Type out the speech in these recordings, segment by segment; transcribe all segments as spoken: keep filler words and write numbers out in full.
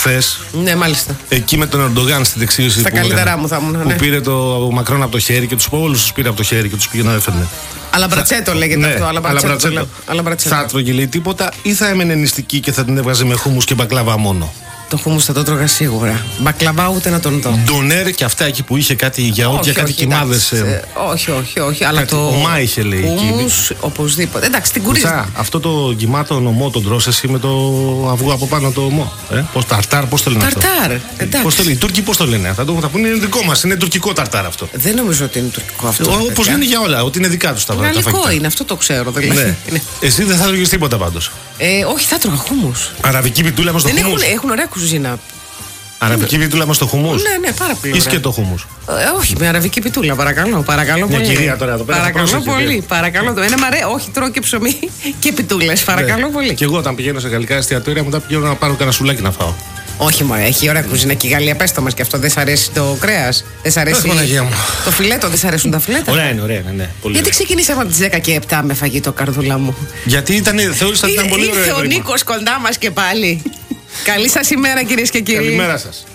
εχθές. Ναι, μάλιστα. Εκεί με τον Ερντογάν στην δεξίωση. Στα που καλύτερά μου θα ήμουν. Που ναι. πήρε το Μακρόν από το χέρι και τους όλους τους πήρε από το χέρι και τους πήγε να έφερνε. Αλαμπρατσέτο λέγεται ναι, αυτό. Αλαμπρατσέτο. Θα έτρωγε λέει τίποτα ή θα έμενε νηστική και θα την έβγαζε με χούμους και μπακλάβα μόνο. Το χούμους θα το τρώγα σίγουρα. Μπακλαβά ούτε να τον δω. Ντονέρ και αυτά εκεί που είχε κάτι γιαούρτια, κάτι κοιμάδες. Ε, όχι, όχι, όχι. Αλλά το. Ομά είχε λέει. Χούμους, οπωσδήποτε. Εντάξει, την κουρίζα. Αυτό το γυμάτο ομό τον τρως εσύ με το αυγό από πάνω το ομό. Ε? Πώς ταρτάρ, πώς το λένε αυτό. Ταρτάρ. Πώς το λένε, οι Τούρκοι πώς το λένε. Θα το θα πούνε είναι δικό μας, είναι τουρκικό ταρτάρ αυτό. Δεν νομίζω ότι είναι τουρκικό αυτό. Όπως λένε για όλα, ότι είναι δικά τους τα πράγματα. Γαλλικό είναι, αυτό το ξέρω δηλαδή. Ναι. Εσύ δεν θα τρώγες τίποτα πάντως. Ε, όχι, θα τρώγα χούμους. Αραβική πιτούλα μας το χούμους. Έχουν, έχουν ωραία κουζίνα. Αραβική πιτούλα μας το χούμους. Ναι, ναι, πάρα πολύ. Ή σκέτο χούμους. Ε, όχι, με αραβική πιτούλα, παρακαλώ. Παρακαλώ Μια πολύ. κυρία τώρα εδώ πέρα. Παρακαλώ πολύ. Παρακαλώ. Ένα μαρέ, όχι, τρώω και ψωμί και πιτούλες. Παρακαλώ πολύ. Και εγώ όταν πηγαίνω σε γαλλικά εστιατόρια, μετά πηγαίνω να πάρω κανένα σουλάκι να φάω. Όχι, μωρέ, έχει ωραία κουζίνα και η Γαλλία. Πες το μας και αυτό. Δεν σ' αρέσει το κρέας. Δεν σ' αρέσει το φιλέτο, δεν σ' αρέσουν τα φιλέτα. Ωραία είναι, ωραία είναι. Ναι, πολύ γιατί ξεκινήσαμε από τις δέκα και επτά με φαγητό, καρδούλα μου. Γιατί ήταν, θεώρησα ότι ήταν πολύ ωραίο. Ήρθε ο Νίκος κοντά μας και πάλι. Καλή σας ημέρα, κυρίες και κύριοι. Καλημέρα σας.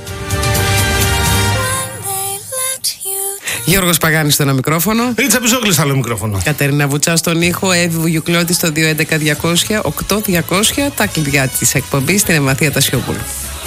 Γιώργος Παγάνης στο ένα μικρόφωνο. Ρίτσα Πιζόγλη στο άλλο μικρόφωνο. Κατερίνα Βουτσά στον ήχο. Εύη Βουγιουκλώτη στο δύο έντεκα διακόσια οκτώ διακόσια. Τα κλειδιά της εκπομπής στην Εμαθία Τασιόπουλου.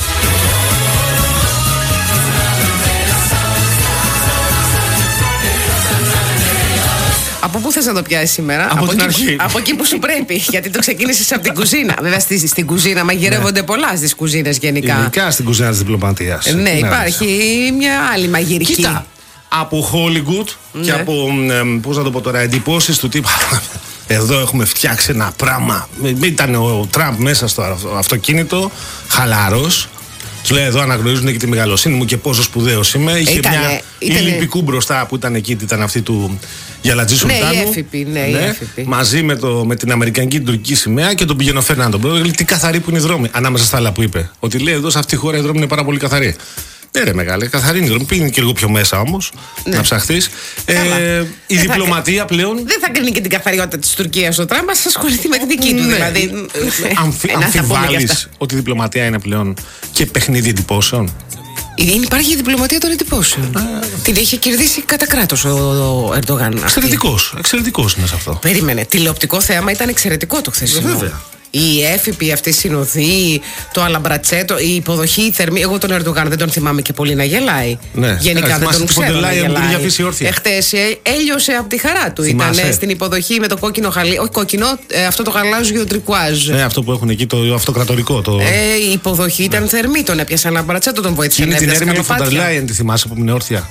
Από πού θες να το πιάσεις σήμερα? Από, από, την εκεί, αρχή. από εκεί που σου πρέπει. Γιατί το ξεκίνησες από την κουζίνα. Βέβαια στη, στην κουζίνα μαγειρεύονται ναι. πολλά στις κουζίνες γενικά. Ειδικά στην κουζίνα της διπλωματίας. Ναι, ναι, υπάρχει μια άλλη μαγειρική. Κοίτα, από Hollywood ναι. και από, ε, πώς να το πω τώρα, εντυπώσεις του τύπου. Εδώ έχουμε φτιάξει ένα πράγμα. Ήταν ο Τραμπ μέσα στο αυτοκίνητο, χαλαρός. Του λέει εδώ αναγνωρίζουν και τη μεγαλοσύνη μου και πόσο σπουδαίος είμαι. Είχε ήτανε, μια ήτανε... ηλιππικού μπροστά που ήταν εκεί, ήταν αυτή του Γιαλατζή Σουλτάνου. Ναι, η έφυπη, ναι, ναι, η έφυπη. Μαζί με, το, με την αμερικανική και την τουρκική σημαία και τον πηγαίνω Φερνάντο. Λέει τι καθαρή που είναι η δρόμη. Ανάμεσα στα άλλα που είπε. Ότι λέει εδώ σε αυτή τη χώρα η δρόμη είναι πάρα πολύ καθαρή. Ναι, ρε μεγάλε, καθαρή είναι η δρόμη. Πήγαινε και λίγο πιο μέσα όμως ναι. να ψαχθείς. Ε, η δεν διπλωματία θα, πλέον. Δεν θα κρίνει και την καθαριότητα της Τουρκίας ο Τραμπ, θα ασχοληθεί με τη δική του. Ναι. Δηλαδή. Αμφι, αμφιβάλλεις ότι η διπλωματία είναι πλέον και παιχνίδι εντυπώσεων. Υπάρχει η διπλωματία των εντυπώσεων. Α, την είχε κερδίσει κατά κράτος ο, ο Ερντογάν. Εξαιρετικός, εξαιρετικός είναι σε αυτό. Περίμενε. Τηλεοπτικό θέαμα ήταν εξαιρετικό το χθεσινό. Βέβαια. Η έφυπη, αυτή η συνοδή, το αλαμπρατσέτο, η υποδοχή, η θερμή. Εγώ τον Ερντογάν δεν τον θυμάμαι και πολύ να γελάει. Ναι. Γενικά ε, δεν τον ξέρω να γελάει. Εχθές έλειωσε από τη χαρά του. Ήταν στην υποδοχή με το κόκκινο χαλί. Όχι κόκκινο, ε, αυτό το γαλάζιο τρικουάζ. Ναι, αυτό που έχουν εκεί, το αυτοκρατορικό. Το... Ε, η υποδοχή ήταν ναι. θερμή. Τον έπιασε αλαμπρατσέτο, τον βοήθησε να έπιασε. Είναι την έρμη του Φοντερ Λάιεν, τη θυμάσαι που ήμουν όρθια.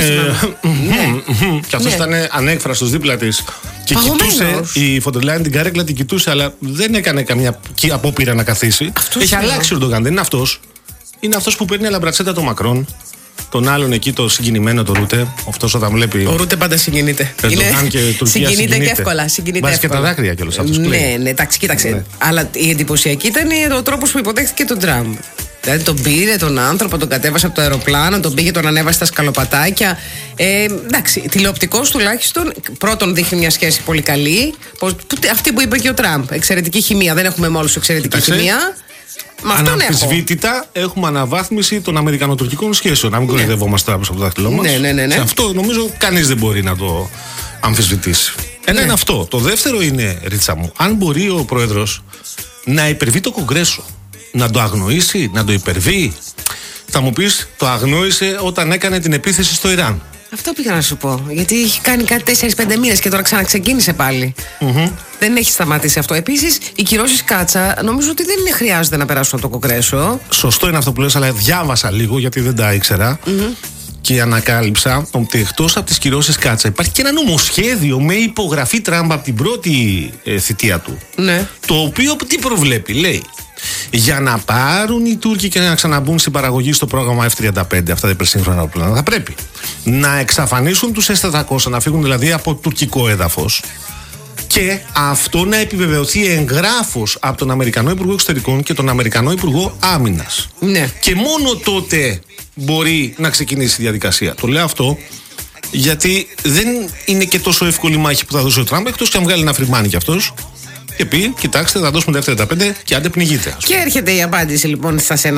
Και αυτό ήταν ανέκφραστος δίπλα τη. Και κοιτούσε, η Φοντερ Λάιεν την καρέκλα την κοιτούσε, αλλά δεν έκανε καμιά απόπειρα να καθίσει. Αυτός έχει αλλάξει ο Ερντογάν, δεν είναι αυτός. Είναι αυτός που παίρνει αλαμπρατσέτα τον Μακρόν, τον άλλον εκεί το συγκινημένο το Ρούτε. Αυτός όταν βλέπει. Ο Ρούτε πάντα συγκινείται. Ερντογάν και Τουρκία. Συγκινείται και εύκολα. Συγκινείται βάζει και τα δάκρυα κιόλας αυτός. Ναι, ναι, εντάξει, κοίταξε. Ναι. Αλλά η εντυπωσιακή ήταν ο τρόπος που υποδέχθηκε τον Τραμπ. Δηλαδή τον πήρε τον άνθρωπο, τον κατέβασε από το αεροπλάνο, τον πήγε, τον ανέβασε στα σκαλοπατάκια. Ε, εντάξει, τηλεοπτικός τουλάχιστον. Πρώτον, δείχνει μια σχέση πολύ καλή. Αυτή που είπε και ο Τραμπ. Εξαιρετική χημεία. Δεν έχουμε με όλους εξαιρετική εντάξει. χημεία. Αναμφισβήτητα έχουμε αναβάθμιση των αμερικανοτουρκικών σχέσεων. Να μην κοροϊδευόμαστε από το δάχτυλό μας. Ναι, ναι, ναι, ναι. Σε αυτό νομίζω κανείς δεν μπορεί να το αμφισβητήσει. Ένα ναι. είναι αυτό. Το δεύτερο είναι, Ρίτσα μου, αν μπορεί ο πρόεδρος να υπερβεί το Κογκρέσο. Να το αγνοήσει, να το υπερβεί. Θα μου πεις, το αγνόησε όταν έκανε την επίθεση στο Ιράν. Αυτό πήγα να σου πω. Γιατί έχει κάνει κάτι τέσσερις πέντε μήνες και τώρα ξαναξεκίνησε πάλι. Mm-hmm. Δεν έχει σταματήσει αυτό. Επίσης, οι κυρώσεις Κάτσα νομίζω ότι δεν είναι χρειάζεται να περάσουν από το Κογκρέσο. Σωστό είναι αυτό που λες, αλλά διάβασα λίγο γιατί δεν τα ήξερα. Mm-hmm. Και ανακάλυψα ότι εκτός από τις κυρώσεις Κάτσα υπάρχει και ένα νομοσχέδιο με υπογραφή Τραμπ από την πρώτη ε, θητεία του. Ναι. Το οποίο τι προβλέπει, λέει. Για να πάρουν οι Τούρκοι και να ξαναμπούν στην παραγωγή στο πρόγραμμα εφ τριάντα πέντε, αυτά τα υπερσύγχρονα αεροπλάνα, θα πρέπει να εξαφανίσουν τους ες τετρακόσια, να φύγουν δηλαδή από τουρκικό έδαφος και αυτό να επιβεβαιωθεί εγγράφος από τον Αμερικανό Υπουργό Εξωτερικών και τον Αμερικανό Υπουργό Άμυνας. Ναι. Και μόνο τότε μπορεί να ξεκινήσει η διαδικασία. Το λέω αυτό γιατί δεν είναι και τόσο εύκολη μάχη που θα δώσει ο Τραμπ, εκτός και αν βγάλει ένα φρυμάνι κι αυτός. Και πει, κοιτάξτε, θα δώσουμε τα εφ τριάντα πέντε και άντε πνιγείτε. Και έρχεται η απάντηση λοιπόν στα